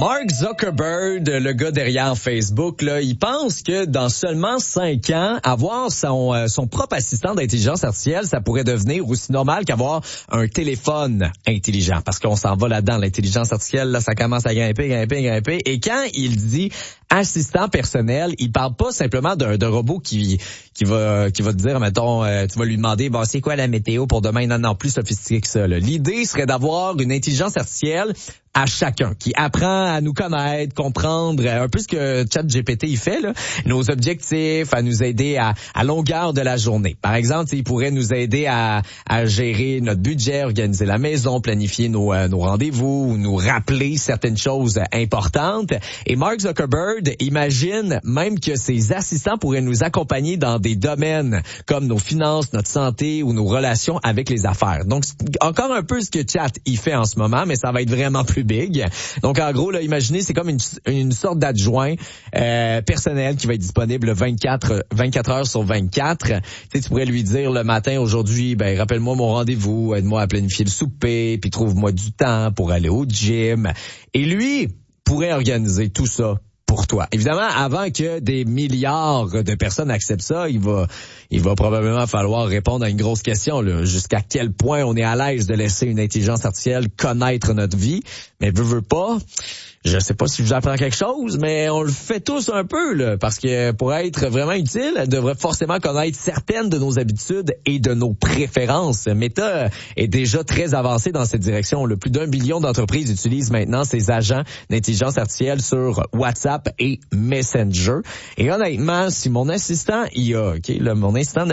Mark Zuckerberg, le gars derrière Facebook, là, il pense que dans seulement 5 ans, avoir son propre assistant d'intelligence artificielle, ça pourrait devenir aussi normal qu'avoir un téléphone intelligent. Parce qu'on s'en va là-dedans, l'intelligence artificielle, là, ça commence à grimper. Et quand il dit assistant personnel, il parle pas simplement d'un robot qui va te dire, mettons, tu vas lui demander, bon, c'est quoi la météo pour demain? Non, plus sophistiqué que ça, là. L'idée serait d'avoir une intelligence artificielle à chacun, qui apprend à nous connaître, comprendre un peu ce que ChatGPT il fait, là, nos objectifs, à nous aider à longueur de la journée. Par exemple, il pourrait nous aider à gérer notre budget, organiser la maison, planifier nos rendez-vous, nous rappeler certaines choses importantes. Et Mark Zuckerberg imagine même que ses assistants pourraient nous accompagner dans des domaines comme nos finances, notre santé ou nos relations avec les affaires. Donc, encore un peu ce que Chat il fait en ce moment, mais ça va être vraiment plus big. Donc, en gros, là, imaginez, c'est comme une sorte d'adjoint personnel qui va être disponible 24 heures sur 24. Tu sais, tu pourrais lui dire le matin, aujourd'hui, ben rappelle-moi mon rendez-vous, aide-moi à planifier le souper, puis trouve-moi du temps pour aller au gym. Et lui pourrait organiser tout ça pour toi. Évidemment, avant que des milliards de personnes acceptent ça, il va probablement falloir répondre à une grosse question, là. Jusqu'à quel point on est à l'aise de laisser une intelligence artificielle connaître notre vie. Mais veut pas. Je sais pas si je vous apprends quelque chose, mais on le fait tous un peu, là, parce que pour être vraiment utile, elle devrait forcément connaître certaines de nos habitudes et de nos préférences. Meta est déjà très avancé dans cette direction. Le plus d'1 billion d'entreprises utilisent maintenant ces agents d'intelligence artificielle sur WhatsApp et Messenger. Et honnêtement, si mon assistant IA, mon assistant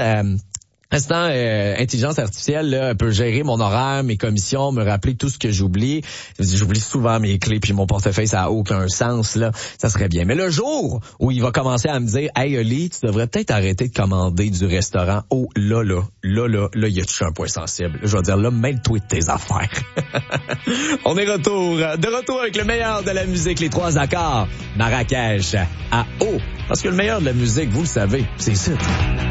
intelligence artificielle là, peut gérer mon horaire, mes commissions, me rappeler tout ce que j'oublie. J'oublie souvent mes clés puis mon portefeuille, ça a aucun sens là. Ça serait bien. Mais le jour où il va commencer à me dire, hey Oli, tu devrais peut-être arrêter de commander du restaurant. Oh là, il a touché un point sensible. Je vais dire là, mêle-toi de tes affaires. On est de retour avec le meilleur de la musique, les 3 accords. Marrakech à O. Parce que le meilleur de la musique, vous le savez, c'est ça.